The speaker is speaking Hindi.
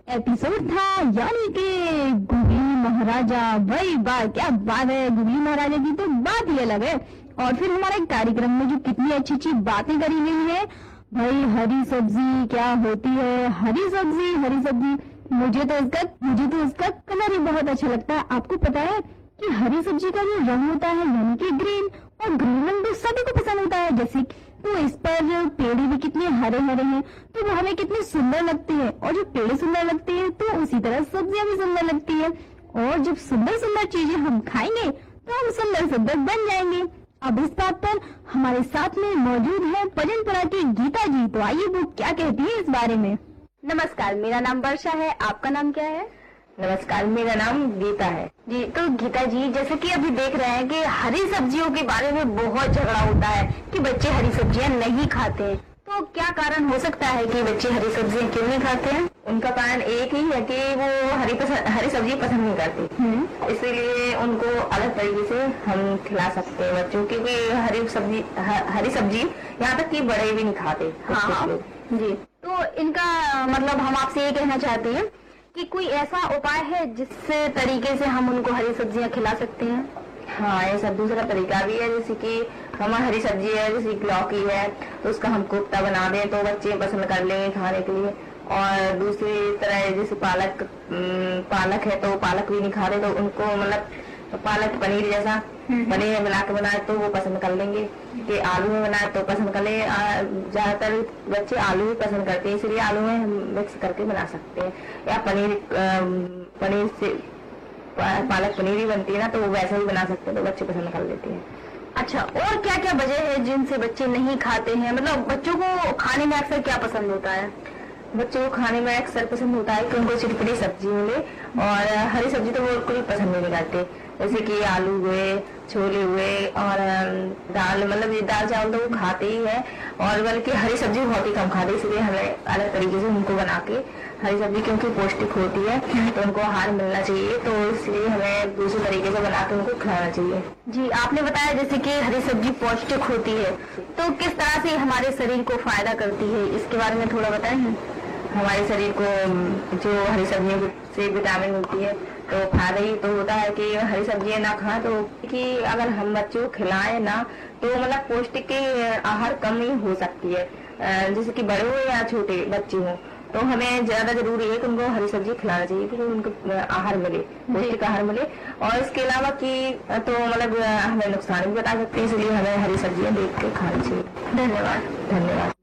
एपिसोड था, यानी कि गुगली महाराजा। भाई वाह, क्या बात है, गुगली महाराजा की तो बात ही अलग है। और फिर हमारे कार्यक्रम में जो कितनी अच्छी अच्छी बातें करी गई है। भाई हरी सब्जी क्या होती है, हरी सब्जी मुझे तो इसका कलर ही बहुत अच्छा लगता है। आपको पता है कि हरी सब्जी का जो रंग होता है यानी कि ग्रीन, और ग्रीन रंग तो सभी को पसंद होता है। जैसे तो इस पर पेड़ भी कितने हरे हरे हैं, तो वो हमें कितने सुंदर लगते हैं। और जब पेड़ सुंदर लगते हैं तो उसी तरह सब्जियां भी सुंदर लगती है। और जब सुंदर सुंदर चीजें हम खाएंगे तो हम सुंदर सुंदर बन जाएंगे। अब इस बात पर हमारे साथ में मौजूद है भजनपुरा की गीता जी। तो आइए वो क्या कहती है इस बारे में। नमस्कार, मेरा नाम वर्षा है। आपका नाम क्या है? नमस्कार, मेरा नाम गीता है जी। तो गीता जी, जैसे कि अभी देख रहे हैं कि हरी सब्जियों के बारे में बहुत झगड़ा होता है कि बच्चे हरी सब्जियां नहीं खाते हैं। तो क्या कारण हो सकता है कि बच्चे हरी सब्जियां क्यों नहीं खाते हैं? उनका कारण एक ही है कि वो हरी सब्जी पसंद नहीं करते। इसीलिए उनको अलग तरीके से हम खिला सकते हैं बच्चों, क्योंकि हरी सब्जी यहाँ तक कि बड़े भी नहीं खाते। हाँ जी। तो इनका मतलब हम आपसे ये कहना चाहते हैं कि कोई ऐसा उपाय है जिससे तरीके से हम उनको हरी सब्जियां खिला सकते हैं? हाँ, ऐसा दूसरा तरीका भी है। जैसे कि हम हरी सब्जी है, जैसे लौकी है, तो उसका हम कोफ्ता बना दें तो बच्चे पसंद कर लेंगे खाने के लिए। और दूसरी तरह जैसे पालक है, तो पालक भी नहीं खाते तो उनको मतलब पालक पनीर जैसा पनीर में मिला के बनाए तो वो पसंद कर लेंगे। कि आलू में बनाए तो पसंद कर ले। ज्यादातर बच्चे आलू भी पसंद करते हैं, इसलिए आलू में हम मिक्स करके बना सकते हैं। या पनीर से पालक पनीर ही बनती है ना, तो वो वैसा ही बना सकते हैं, तो बच्चे पसंद कर लेते हैं। अच्छा, और क्या क्या वजह है जिनसे बच्चे नहीं खाते हैं? मतलब बच्चों को खाने में अक्सर क्या पसंद होता है? बच्चों को खाने में अक्सर पसंद होता है कि उनको चिटपटी सब्जी मिले, और हरी सब्जी तो वो बिल्कुल पसंद नहीं करते। जैसे कि आलू हुए, छोले हुए, और दाल, मतलब ये दाल चावल तो वो खाते ही है, और बल्कि हरी सब्जी बहुत ही कम खाते। इसलिए हमें अलग तरीके से उनको बना के हरी सब्जी, क्योंकि पौष्टिक होती है तो उनको आहार मिलना चाहिए, तो इसलिए हमें दूसरे तरीके से बना के उनको खिलाना चाहिए। जी, आपने बताया जैसे कि हरी सब्जी पौष्टिक होती है, तो किस तरह से हमारे शरीर को फायदा करती है, इसके बारे में थोड़ा बताएं। हमारे शरीर को जो हरी सब्जियों से विटामिन मिलती है, तो फायदा ही तो होता है कि हरी सब्जियां ना खाएं। तो कि अगर हम बच्चों को खिलाएं ना, तो मतलब पौष्टिक आहार कम ही हो सकती है। जैसे कि बड़े हो या छोटे बच्चे हों, तो हमें ज्यादा जरूरी है कि उनको हरी सब्जी खिलाना चाहिए, क्योंकि उनको आहार मिले, पौष्टिक आहार मिले। और इसके अलावा कि तो मतलब हमें नुकसान भी बता सकते हैं, इसलिए हमें हरी सब्जियां देख के खानी चाहिए। धन्यवाद। धन्यवाद।